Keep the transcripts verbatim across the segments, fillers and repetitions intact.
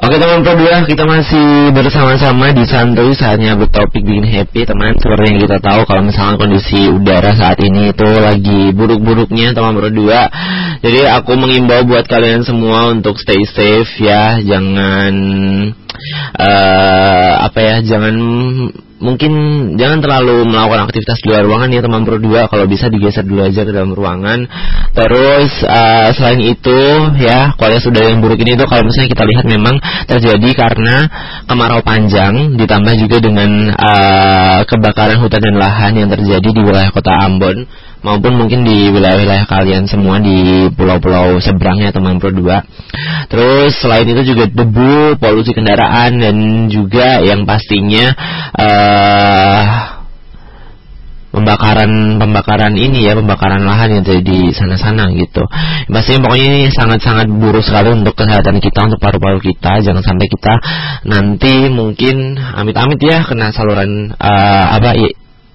Oke teman Pro dua, kita masih bersama-sama di Santuy, saatnya bertopik bikin happy teman. Seperti yang kita tahu kalau misalnya kondisi udara saat ini itu lagi buruk-buruknya teman Pro dua. Jadi aku mengimbau buat kalian semua untuk stay safe ya. Jangan uh, apa ya, jangan mungkin jangan terlalu melakukan aktivitas di luar ruangan ya teman Pro dua. Kalau bisa digeser dulu aja ke dalam ruangan. Terus uh, selain itu ya, kualitas udara yang buruk ini tuh kalau misalnya kita lihat memang terjadi karena kemarau panjang ditambah juga dengan uh, kebakaran hutan dan lahan yang terjadi di wilayah kota Ambon maupun mungkin di wilayah-wilayah kalian semua di pulau-pulau seberangnya teman Pro dua. Terus selain itu juga debu, polusi kendaraan, dan juga yang pastinya uh, pembakaran pembakaran ini ya, pembakaran lahan yang terjadi di sana-sana gitu. Pastinya pokoknya ini sangat-sangat buruk sekali untuk kesehatan kita, untuk paru-paru kita. Jangan sampai kita nanti mungkin amit-amit ya kena saluran uh, apa ya,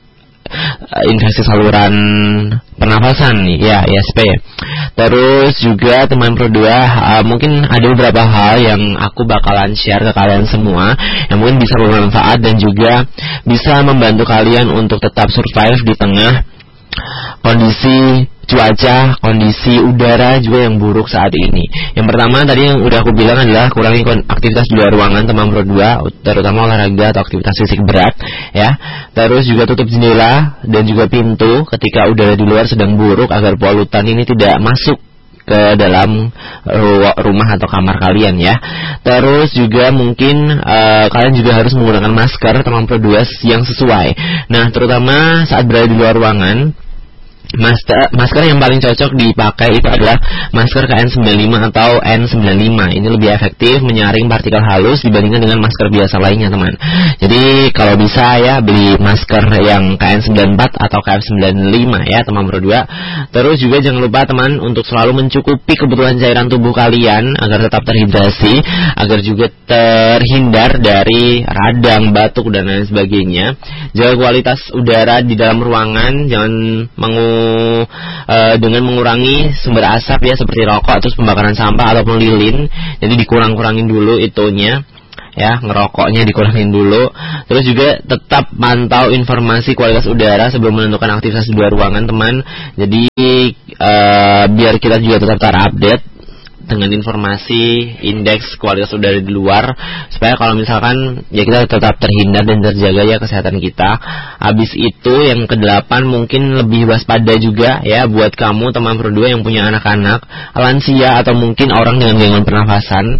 infeksi saluran pernafasan ya, I S P. Terus juga teman Pro dua, uh, mungkin ada beberapa hal yang aku bakalan share ke kalian semua yang mungkin bisa bermanfaat dan juga bisa membantu kalian untuk tetap survive di tengah kondisi cuaca, kondisi udara juga yang buruk saat ini. Yang pertama tadi yang udah aku bilang adalah kurangi aktivitas di luar ruangan teman Pro dua, terutama olahraga atau aktivitas fisik berat ya. Terus juga tutup jendela dan juga pintu ketika udara di luar sedang buruk agar polutan ini tidak masuk ke dalam rumah atau kamar kalian ya. Terus juga mungkin uh, kalian juga harus menggunakan masker teman Pro dua yang sesuai. Nah, terutama saat berada di luar ruangan, Masker, masker yang paling cocok dipakai itu adalah masker K N sembilan puluh lima atau N sembilan puluh lima. Ini lebih efektif menyaring partikel halus dibandingkan dengan masker biasa lainnya teman. Jadi kalau bisa ya beli masker yang K N sembilan puluh empat atau K N sembilan puluh lima ya teman Pro dua. Terus juga jangan lupa teman untuk selalu mencukupi kebutuhan cairan tubuh kalian agar tetap terhidrasi, agar juga terhindar dari radang, batuk, dan lain sebagainya. Jaga kualitas udara di dalam ruangan, jangan mengu Uh, dengan mengurangi sumber asap ya, seperti rokok, terus pembakaran sampah ataupun lilin. Jadi dikurang-kurangin dulu itunya ya, ngerokoknya dikurangin dulu. Terus juga tetap mantau informasi kualitas udara sebelum menentukan aktivitas di luar ruangan teman. Jadi uh, biar kita juga tetap terupdate dengan informasi indeks kualitas udara di luar, supaya kalau misalkan ya kita tetap terhindar dan terjaga ya kesehatan kita. Habis itu yang kedelapan, mungkin lebih waspada juga ya buat kamu teman Pro dua yang punya anak-anak, lansia, atau mungkin orang dengan gangguan pernafasan,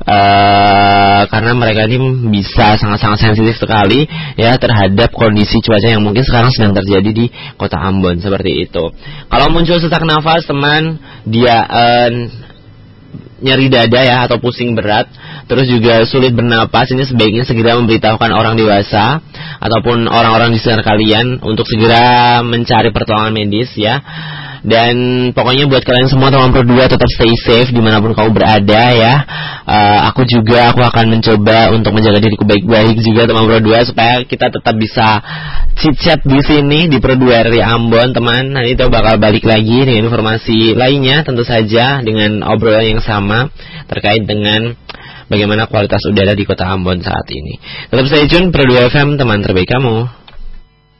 uh, karena mereka ini bisa sangat-sangat sensitif sekali ya terhadap kondisi cuaca yang mungkin sekarang sedang terjadi di kota Ambon seperti itu. Kalau muncul sesak nafas teman, dia uh, nyeri dada ya atau pusing berat, terus juga sulit bernapas, ini sebaiknya segera memberitahukan orang dewasa ataupun orang-orang di sekitar kalian untuk segera mencari pertolongan medis ya. Dan pokoknya buat kalian semua teman Pro dua tetap stay safe dimanapun kamu berada ya. uh, Aku juga aku akan mencoba untuk menjaga diriku baik-baik juga teman Pro dua, supaya kita tetap bisa chit-chat di sini di Pro dua R I Ambon teman. Nanti kita bakal balik lagi dengan informasi lainnya, tentu saja dengan obrolan yang sama terkait dengan bagaimana kualitas udara di kota Ambon saat ini. Tetap stay tune Pro dua F M, teman terbaik kamu.